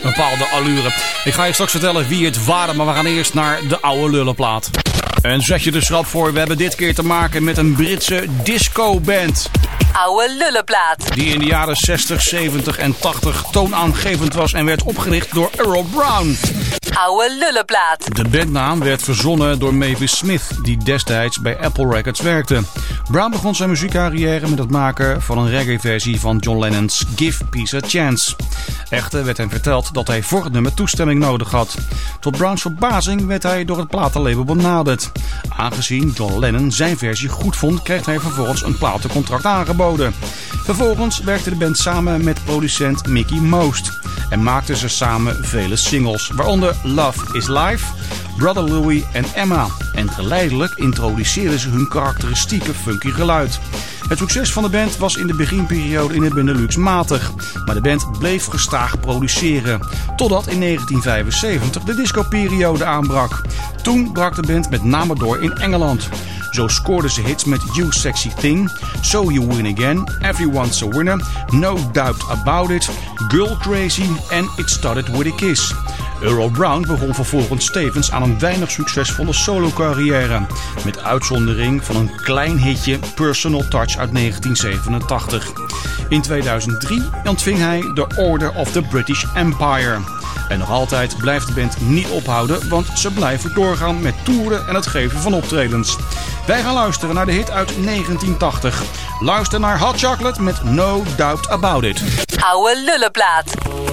bepaalde allure. Ik ga je straks vertellen wie het waren, maar we gaan eerst naar de oude lullenplaat. En zet je er schrap voor, we hebben dit keer te maken met een Britse disco-band. Oude lullenplaat. Die in de jaren 60, 70 en 80 toonaangevend was en werd opgericht door Earl Brown. Oude lullenplaat. De bandnaam werd verzonnen door Mavis Smith, die destijds bij Apple Records werkte. Brown begon zijn muziekcarrière met het maken van een reggae-versie van John Lennon's Give Peace a Chance. Echter werd hem verteld dat hij voor het nummer toestemming nodig had. Tot Browns verbazing werd hij door het platenlabel benaderd. Aangezien John Lennon zijn versie goed vond, kreeg hij vervolgens een platencontract aangeboden. Vervolgens werkte de band samen met producent Mickey Most en maakten ze samen vele singles, waaronder Love is Life, Brother Louie en Emma. En geleidelijk introduceerden ze hun karakteristieke funky geluid. Het succes van de band was in de beginperiode in de Benelux matig, maar de band bleef gestaag produceren. Totdat in 1975 de discoperiode aanbrak. Toen brak de band met name door in Engeland. Zo scoorden ze hits met You Sexy Thing, So You Win Again, Everyone's a Winner, No Doubt About It, Girl Crazy en It Started With a Kiss. Earl Brown begon vervolgens tevens aan een weinig succesvolle solo-carrière, met uitzondering van een klein hitje Personal Touch uit 1987. In 2003 ontving hij de Order of the British Empire. En nog altijd blijft de band niet ophouden, want ze blijven doorgaan met toeren en het geven van optredens. Wij gaan luisteren naar de hit uit 1980. Luister naar Hot Chocolate met No Doubt About It. Oude lullenplaat.